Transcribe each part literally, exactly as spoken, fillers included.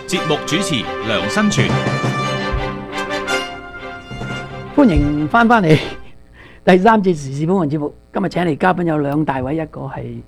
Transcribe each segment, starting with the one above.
節目主持梁新全， 歡迎翻返嚟第三節時事本環節目。今日請嚟嘉賓有兩大位，一個係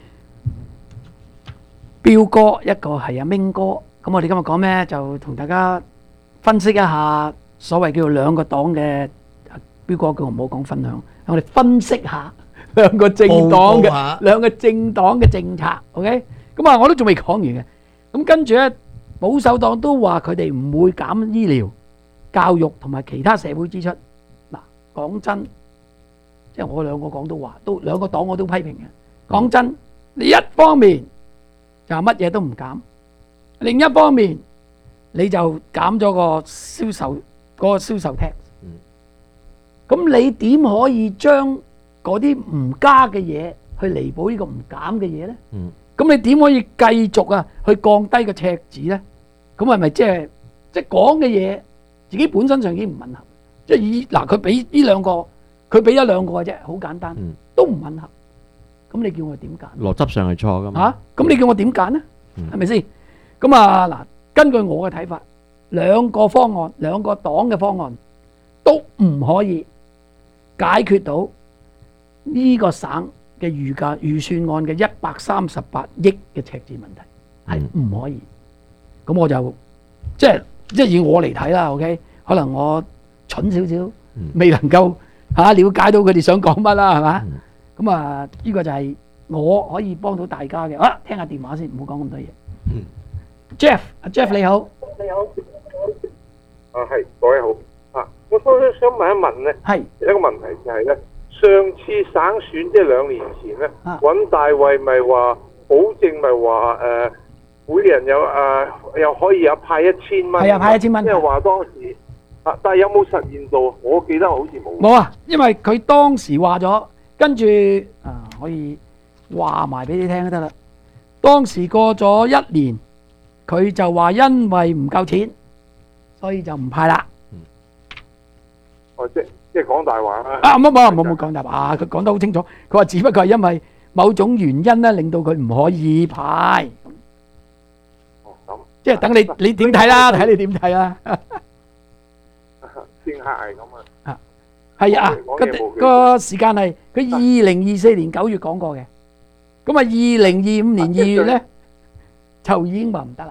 彪哥，一個係阿明哥。咁我哋今日講咩？就同大家分析一下所謂叫做兩個黨嘅。彪哥叫我唔好講分享，我哋分析下兩個政黨嘅兩個政黨嘅政策。OK，咁啊，我都仲未講完嘅。咁跟住咧，保守黨都話佢哋唔會減醫療、教育同埋其他社會支出。嗱，講真，即係我兩個講都話，都兩個黨我都批評嘅。講真，你一方面就乜嘢都唔減，另一方面你就減咗個銷售嗰個銷售 tax。咁你點可以將嗰啲唔加嘅嘢去彌補呢個唔減嘅嘢咧？咁你點可以繼續啊去降低個赤字咧？咁係咪即係即係講嘅嘢自己本身上已經唔吻合？即係以嗱佢俾呢兩個，佢俾一兩個嘅啫，好簡單，都唔吻合。咁你叫我點揀？ 邏輯上係錯噶嘛？ 嚇！咁你叫我點揀咧？係咪先？咁啊嗱，根據我嘅睇法，兩個方案，兩個黨嘅方案都唔可以解決到呢個省嘅預價預算案嘅一百三十八億嘅赤字問題，係唔可以。咁我就即係即係以我嚟睇啦 ，OK？ 可能我蠢少少，未能夠嚇了解到佢哋想講乜啦，係嘛？咁啊，呢個就係我可以幫到大家嘅。啊，聽下電話先，唔好講咁多嘢。Jeff，阿 Jeff 你好， 你好，啊係，各位好。啊，我都想問一問咧， 係一個問題就係咧，上次省選即係兩年前咧，尹大衛咪話保證咪話誒，每人有誒又可以有派一千蚊， 係啊，派一千蚊， 即係話當時啊，但係有冇實現到？我記得好似冇。 冇啊，因為佢當時話咗，跟住啊可以話埋俾你聽都得啦。當時過咗一年，佢就話因為唔夠錢，所以就唔派啦。 哦，即即係講大話啦！ 啊，唔好唔好唔好講大話，佢講得好清楚。佢話只不過係因為某種原因咧，令到佢唔可以派。 哦，咁即係等你你點睇啦？睇你點睇啦？ 政客係咁啊！ 啊，係啊，個個時間係佢二零二四年九月講過嘅。咁啊，二零二五年二月咧就已經話唔得啦。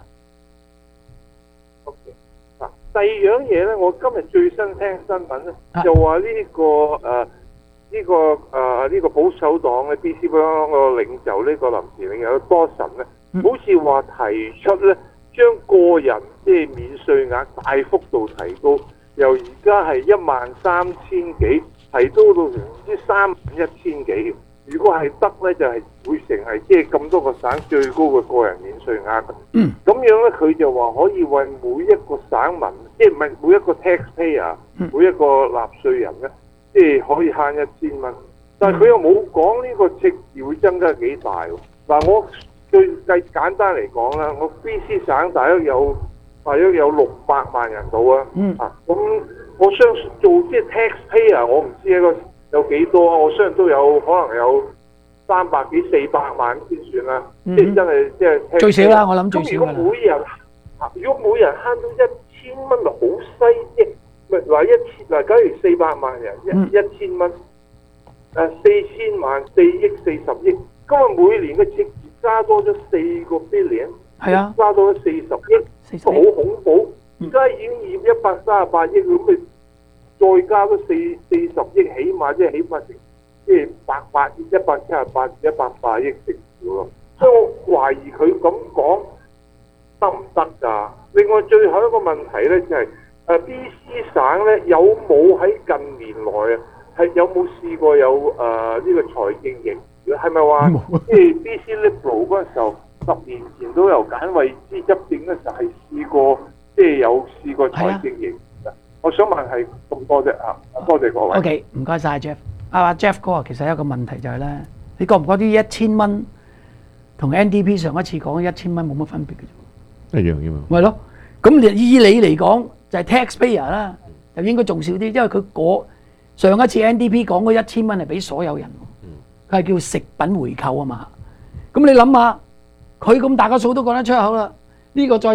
第二樣嘢咧，我今日最新聽新聞咧，就話呢個誒呢個誒呢個保守黨咧 ，B C 黨個領袖呢個臨時領袖多神咧，好似話提出咧，將個人即係免稅額大幅度提高，由而家係一萬三千幾，提高到成唔知三萬一千幾。如果係得咧，就係、是、會成係即係咁多個省最高嘅個人免稅額。嗯，咁樣咧，佢就話可以為每一個省民，即係唔係每一個 taxpayer，、嗯、每一個納稅人咧，即係可以慳一千蚊。但係佢又冇講呢個赤字會增加幾大喎。嗱，我最計簡單嚟講啦，我 B C 省大約有大約有六百萬人到啊。嗯。啊，咁我相信做即係 taxpayer，我唔知一個。有幾多啊？我相信都有可能有三百幾四百萬先算啦，即係真係即係最少啦。我諗最少啦。 咁如果每人如果每人慳到一千蚊，咪好犀啫？咪嗱一千嗱，假如四百萬人一一千蚊，誒四千萬四億四十億，咁啊每年嘅赤字加多咗四個 billion， 係啊，加多咗四十億，好恐怖！而家已經二一百三十八億咁咪。再加多四四十億，起碼即係起碼成即係八百億、一百七十八至一百八億成少咯。所以我懷疑佢咁講得唔得㗎？另外最後一個問題咧就係、是、誒 B C 省咧有冇喺近年來啊係有冇試過有誒呢、呃這個財政盈餘？係咪話即係 B C Liberal 嗰陣時候十年前都由簡惠滋執政嗰時候係試過即係有試過財政盈餘？我想問係咁多啫啊！多謝各位。 OK， 唔該晒 Jeff。阿 Jeff 哥，其實有一個問題就係咧，你覺唔覺得一千蚊同 N D P 上一次講嘅一千蚊冇乜分別嘅啫？ 一樣啫嘛。 咪咯，咁以你嚟講就係 taxpayer 啦，就應該仲少啲，因為佢嗰上一次 N D P 講嗰一千蚊係俾所有人，佢係叫食品回扣啊嘛。咁你諗下，佢咁大個數都講得出口啦，呢個再